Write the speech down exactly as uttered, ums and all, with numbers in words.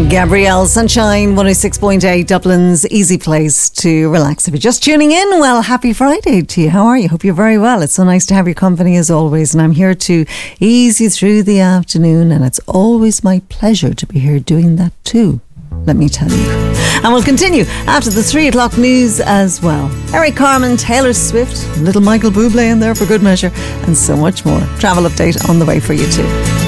Gabrielle Sunshine, one oh six point eight, Dublin's easy place to relax. If you're just tuning in, well, happy Friday to you. How are you? Hope you're very well. It's so nice to have your company as always, and I'm here to ease you through the afternoon, and it's always my pleasure to be here doing that too, let me tell you. And we'll continue after the three o'clock news as well. Eric Carmen, Taylor Swift, little Michael Bublé in there for good measure, and so much more. Travel update on the way for you too.